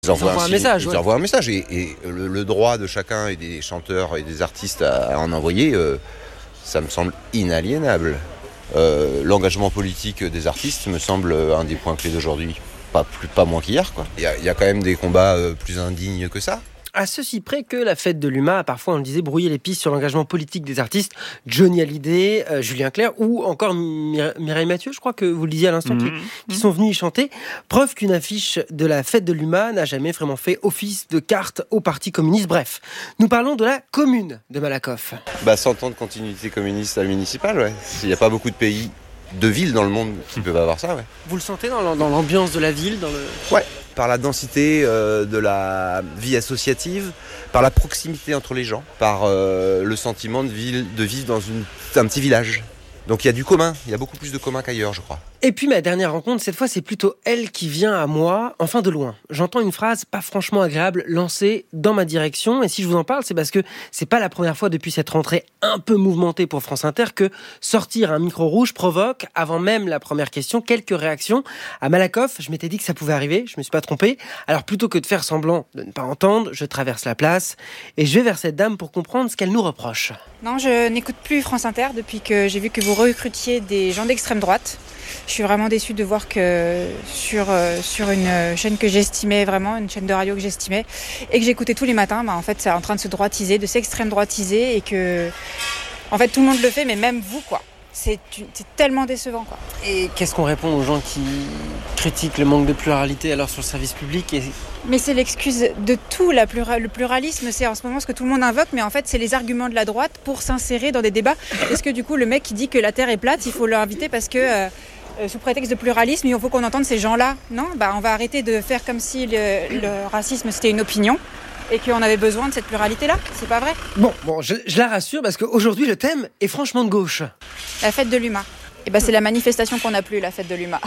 Ils envoient un message. Ils envoient un message. Et le droit de chacun et des chanteurs et des artistes à en envoyer, ça me semble inaliénable. L'engagement politique des artistes me semble un des points clés d'aujourd'hui. Pas moins qu'hier, quoi. Il y a quand même des combats plus indignes que ça. À ceci près que la fête de l'UMA a parfois, on le disait, brouillé les pistes sur l'engagement politique des artistes. Johnny Hallyday, Julien Clerc ou encore Mireille Mathieu, je crois que vous le disiez à l'instant, qui sont venus y chanter. Preuve qu'une affiche de la fête de l'UMA n'a jamais vraiment fait office de carte au Parti communiste. Bref, nous parlons de la commune de Malakoff. 100 ans de continuité communiste à la municipale, ouais. Il n'y a pas beaucoup de villes dans le monde qui peuvent avoir ça, ouais. Vous le sentez dans l'ambiance de la ville, Ouais, par la densité de la vie associative, par la proximité entre les gens, par le sentiment de vivre dans un petit village. Donc il y a du commun, il y a beaucoup plus de commun qu'ailleurs, je crois. Et puis ma dernière rencontre, cette fois, c'est plutôt elle qui vient à moi, enfin de loin. J'entends une phrase pas franchement agréable lancée dans ma direction. Et si je vous en parle, c'est parce que c'est pas la première fois depuis cette rentrée un peu mouvementée pour France Inter que sortir un micro rouge provoque, avant même la première question, quelques réactions. À Malakoff, je m'étais dit que ça pouvait arriver, je me suis pas trompé. Alors plutôt que de faire semblant de ne pas entendre, je traverse la place et je vais vers cette dame pour comprendre ce qu'elle nous reproche. Non, je n'écoute plus France Inter depuis que j'ai vu que vous recrutiez des gens d'extrême droite. Je suis vraiment déçue de voir que sur une chaîne que j'estimais vraiment, une chaîne de radio que j'estimais, et que j'écoutais tous les matins, en fait, c'est en train de se droitiser, de s'extrême droitiser, et que, en fait, tout le monde le fait, mais même vous, quoi. C'est tellement décevant, quoi. Et qu'est-ce qu'on répond aux gens qui critiquent le manque de pluralité alors sur le service public Mais c'est l'excuse de tout, le pluralisme, c'est en ce moment ce que tout le monde invoque, mais en fait c'est les arguments de la droite pour s'insérer dans des débats. Est-ce que du coup le mec qui dit que la Terre est plate, il faut l'inviter parce que sous prétexte de pluralisme, il faut qu'on entende ces gens-là? Non, on va arrêter de faire comme si le racisme c'était une opinion et qu'on avait besoin de cette pluralité-là, c'est pas vrai? Bon, je la rassure parce qu'aujourd'hui le thème est franchement de gauche. La fête de l'UMA. Et c'est la manifestation qu'on n'a plus, la fête de l'UMA.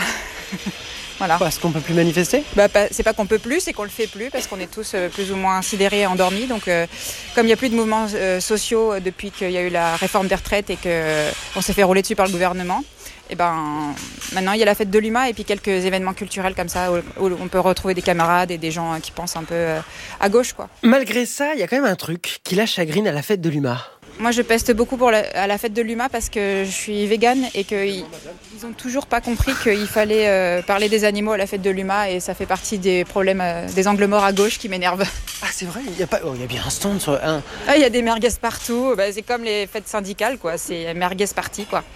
Voilà. Parce qu'on peut plus manifester ? C'est pas qu'on peut plus, c'est qu'on le fait plus parce qu'on est tous plus ou moins sidérés et endormis. Donc comme il n'y a plus de mouvements sociaux depuis qu'il y a eu la réforme des retraites et qu'on s'est fait rouler dessus par le gouvernement, maintenant il y a la fête de l'UMA et puis quelques événements culturels comme ça où on peut retrouver des camarades et des gens qui pensent un peu à gauche, quoi. Malgré ça, il y a quand même un truc qui la chagrine à la fête de l'UMA. Moi, je peste beaucoup à la fête de l'UMA parce que je suis végane et qu'ils n'ont toujours pas compris qu'il fallait parler des animaux à la fête de l'UMA et ça fait partie des problèmes, des angles morts à gauche qui m'énervent. Ah, c'est vrai, il y a bien un stand sur un... Ah, il y a des merguez partout, c'est comme les fêtes syndicales, quoi. C'est merguez party, quoi.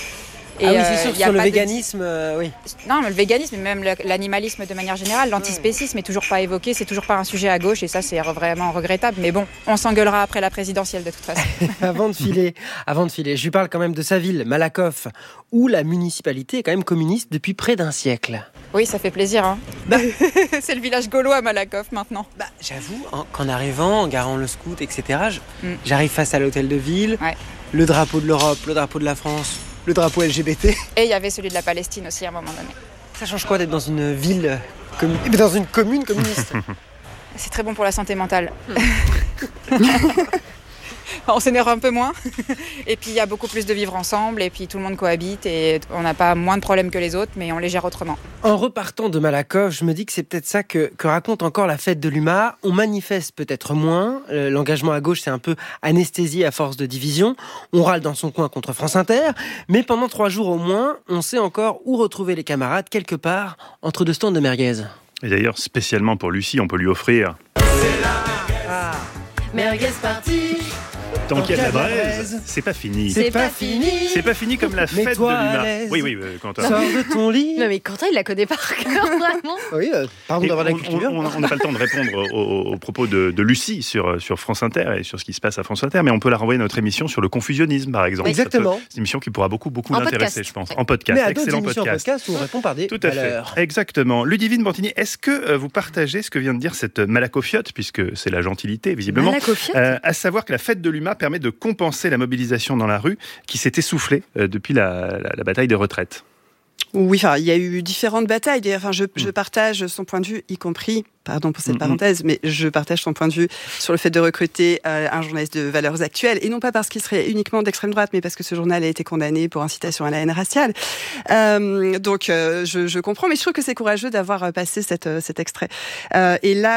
Et c'est sûr, sur le véganisme, oui. Non, mais le véganisme, et même l'animalisme de manière générale, l'antispécisme est toujours pas évoqué, c'est toujours pas un sujet à gauche, et ça, c'est vraiment regrettable. Mais bon, on s'engueulera après la présidentielle, de toute façon. Avant de filer, je lui parle quand même de sa ville, Malakoff, où la municipalité est quand même communiste depuis près d'un siècle. Oui, ça fait plaisir, hein. C'est le village gaulois, Malakoff, maintenant. J'avoue, qu'en arrivant, en garant le scout, etc., j'arrive face à l'hôtel de ville, le drapeau de l'Europe, le drapeau de la France, le drapeau LGBT. Et il y avait celui de la Palestine aussi à un moment donné. Ça change quoi d'être dans une ville, dans une commune communiste? C'est très bon pour la santé mentale. On s'énerve un peu moins. Et puis il y a beaucoup plus de vivre ensemble. Et puis tout le monde cohabite. Et on n'a pas moins de problèmes que les autres, mais on les gère autrement. En repartant de Malakoff, je me dis que c'est peut-être ça que raconte encore la fête de l'UMA. On manifeste peut-être moins. L'engagement à gauche, c'est un peu anesthésié à force de division. On râle dans son coin contre France Inter. Mais pendant 3 jours au moins, on sait encore où retrouver les camarades, quelque part entre 2 stands de merguez. Et d'ailleurs, spécialement pour Lucie, on peut lui offrir... C'est la merguez party. Tant qu'il y a de la braise, c'est pas fini. C'est pas fini. C'est pas fini comme la fête de l'UMA. Oui, Quentin. Sors de ton lit. Non, mais Quentin, il la connaît par cœur, vraiment. Oui, pardon d'avoir la culture. On n'a pas le temps de répondre aux propos de Lucie sur France Inter et sur ce qui se passe à France Inter, mais on peut la renvoyer à notre émission sur le confusionnisme, par exemple. Exactement. C'est une émission qui pourra beaucoup l'intéresser, je pense. Ouais. En podcast, mais à excellent podcast. En podcast où on répond par des Tout à valeurs. fait. Exactement. Ludivine Bantini, est-ce que vous partagez ce que vient de dire cette Malakofiote, puisque c'est la gentilité, visiblement, à savoir que la fête de l'UMA permet de compenser la mobilisation dans la rue qui s'est essoufflée depuis la bataille des retraites? Oui, il y a eu différentes batailles. Je partage son point de vue, y compris, pardon pour cette parenthèse, mais je partage son point de vue sur le fait de recruter un journaliste de Valeurs Actuelles, et non pas parce qu'il serait uniquement d'extrême droite, mais parce que ce journal a été condamné pour incitation à la haine raciale. Donc, je comprends, mais je trouve que c'est courageux d'avoir passé cet extrait. Et là,